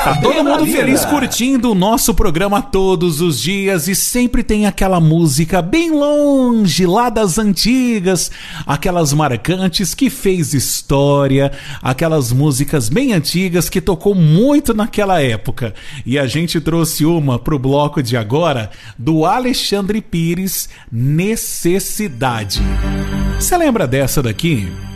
Tá todo mundo feliz curtindo o nosso programa todos os dias e sempre tem aquela música bem longe, lá das antigas, aquelas marcantes que fez história, aquelas músicas bem antigas que tocou muito naquela época. E a gente trouxe uma pro bloco de agora do Alexandre Pires, Necessidade. Você lembra dessa daqui?